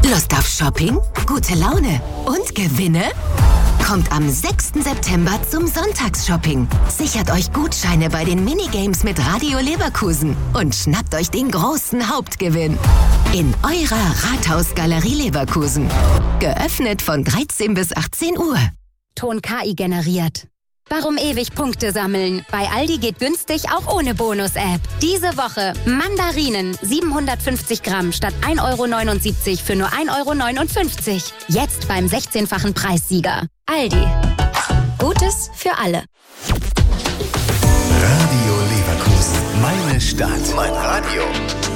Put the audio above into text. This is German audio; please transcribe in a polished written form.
Lust auf Shopping, gute Laune und Gewinne? Kommt am 6. September zum Sonntagsshopping. Sichert euch Gutscheine bei den Minigames mit Radio Leverkusen und schnappt euch den großen Hauptgewinn. In eurer Rathausgalerie Leverkusen. Geöffnet von 13 bis 18 Uhr. Ton KI generiert. Warum ewig Punkte sammeln? Bei Aldi geht günstig auch ohne Bonus-App. Diese Woche Mandarinen 750 Gramm statt 1,79 € für nur 1,59 €. Jetzt beim 16-fachen Preissieger. Aldi. Gutes für alle. Radio Leverkusen. Meine Stadt. Mein Radio.